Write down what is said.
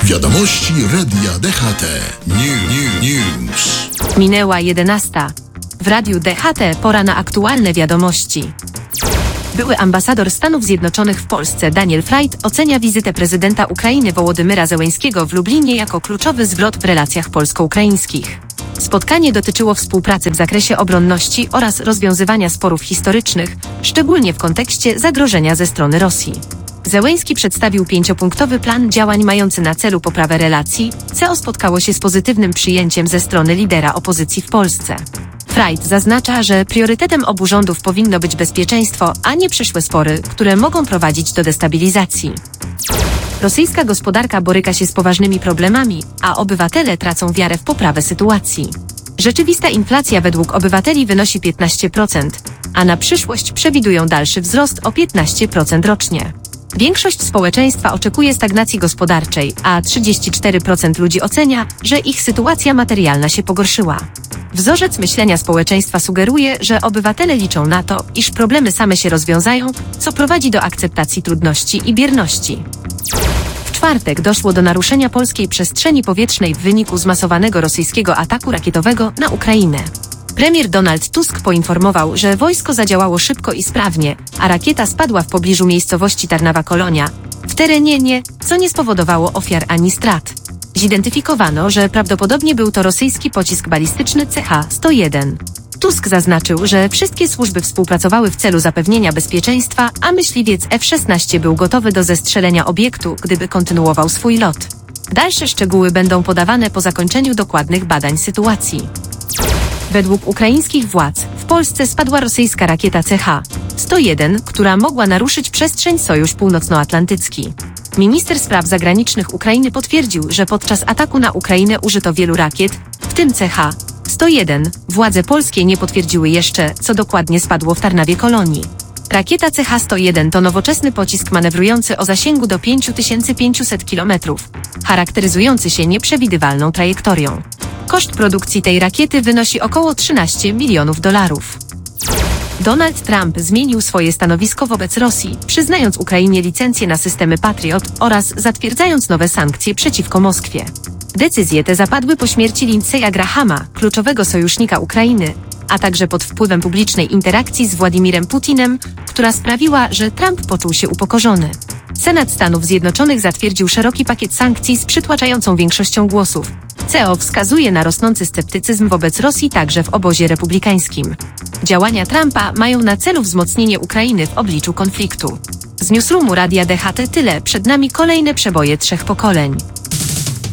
Wiadomości Radia DHT. News. Minęła 11. W Radiu DHT pora na aktualne wiadomości. Były ambasador Stanów Zjednoczonych w Polsce Daniel Fried ocenia wizytę prezydenta Ukrainy Wołodymyra Zełenskiego w Lublinie jako kluczowy zwrot w relacjach polsko-ukraińskich. Spotkanie dotyczyło współpracy w zakresie obronności oraz rozwiązywania sporów historycznych, szczególnie w kontekście zagrożenia ze strony Rosji. Zełenski przedstawił 5-punktowy plan działań mający na celu poprawę relacji, co spotkało się z pozytywnym przyjęciem ze strony lidera opozycji w Polsce. Fried zaznacza, że priorytetem obu rządów powinno być bezpieczeństwo, a nie przyszłe spory, które mogą prowadzić do destabilizacji. Rosyjska gospodarka boryka się z poważnymi problemami, a obywatele tracą wiarę w poprawę sytuacji. Rzeczywista inflacja według obywateli wynosi 15%, a na przyszłość przewidują dalszy wzrost o 15% rocznie. Większość społeczeństwa oczekuje stagnacji gospodarczej, a 34% ludzi ocenia, że ich sytuacja materialna się pogorszyła. Wzorzec myślenia społeczeństwa sugeruje, że obywatele liczą na to, iż problemy same się rozwiązają, co prowadzi do akceptacji trudności i bierności. W czwartek doszło do naruszenia polskiej przestrzeni powietrznej w wyniku zmasowanego rosyjskiego ataku rakietowego na Ukrainę. Premier Donald Tusk poinformował, że wojsko zadziałało szybko i sprawnie, a rakieta spadła w pobliżu miejscowości Tarnawa-Kolonia, w terenie co nie spowodowało ofiar ani strat. Zidentyfikowano, że prawdopodobnie był to rosyjski pocisk balistyczny CH-101. Tusk zaznaczył, że wszystkie służby współpracowały w celu zapewnienia bezpieczeństwa, a myśliwiec F-16 był gotowy do zestrzelenia obiektu, gdyby kontynuował swój lot. Dalsze szczegóły będą podawane po zakończeniu dokładnych badań sytuacji. Według ukraińskich władz w Polsce spadła rosyjska rakieta CH-101, która mogła naruszyć przestrzeń Sojusz Północnoatlantycki. Minister spraw zagranicznych Ukrainy potwierdził, że podczas ataku na Ukrainę użyto wielu rakiet, w tym CH-101. Władze polskie nie potwierdziły jeszcze, co dokładnie spadło w Tarnawie-Kolonii. Rakieta CH-101 to nowoczesny pocisk manewrujący o zasięgu do 5500 km, charakteryzujący się nieprzewidywalną trajektorią. Koszt produkcji tej rakiety wynosi około $13 milionów. Donald Trump zmienił swoje stanowisko wobec Rosji, przyznając Ukrainie licencję na systemy Patriot oraz zatwierdzając nowe sankcje przeciwko Moskwie. Decyzje te zapadły po śmierci Lindsey'a Grahama, kluczowego sojusznika Ukrainy, a także pod wpływem publicznej interakcji z Władimirem Putinem, która sprawiła, że Trump poczuł się upokorzony. Senat Stanów Zjednoczonych zatwierdził szeroki pakiet sankcji z przytłaczającą większością głosów, co wskazuje na rosnący sceptycyzm wobec Rosji także w obozie republikańskim. Działania Trumpa mają na celu wzmocnienie Ukrainy w obliczu konfliktu. Z newsroomu Radia DHT tyle, przed nami kolejne przeboje 3 pokoleń.